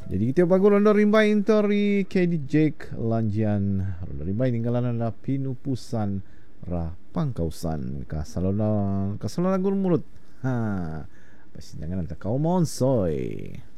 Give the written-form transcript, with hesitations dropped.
Jadi kita bagu rondo rimbai intori KD Jake Lanjian. Rondo rimbai tinggalan adalah pinupusan ra pangkausan kasalona gul mulut. Ha. Pasti jangan nanti kau monsoy.